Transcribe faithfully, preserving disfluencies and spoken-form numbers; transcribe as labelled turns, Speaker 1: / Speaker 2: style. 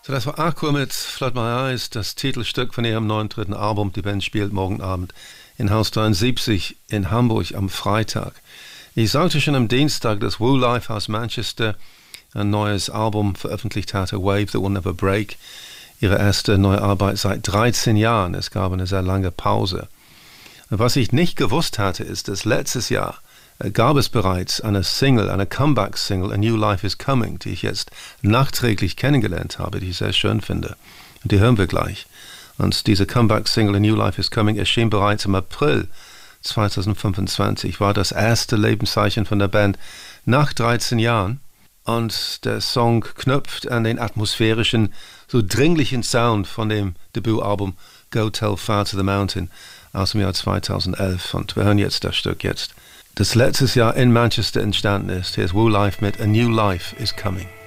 Speaker 1: So, das war Aqua mit Flood My Eyes, das Titelstück von ihrem neuen dritten Album. Die Band spielt morgen Abend in Haus dreiundsiebzig in Hamburg am Freitag. Ich sagte schon am Dienstag, dass Woo Life aus Manchester ein neues Album veröffentlicht hatte, Wave That Will Never Break. Ihre erste neue Arbeit seit dreizehn Jahren. Es gab eine sehr lange Pause. Und was ich nicht gewusst hatte, ist, dass letztes Jahr gab es bereits eine Single, eine Comeback-Single, A New Life is Coming, die ich jetzt nachträglich kennengelernt habe, die ich sehr schön finde. Und die hören wir gleich. Und diese Comeback-Single, A New Life is Coming, erschien bereits im April zweitausendfünfundzwanzig, war das erste Lebenszeichen von der Band nach dreizehn Jahren. Und der Song knüpft an den atmosphärischen, so dringlichen Sound von dem Debütalbum Go Tell Far to the Mountain aus dem Jahr zweitausendelf. Und wir hören jetzt das Stück jetzt, das letztes Jahr in Manchester entstanden ist. Hier ist Woo Life mit A New Life is Coming.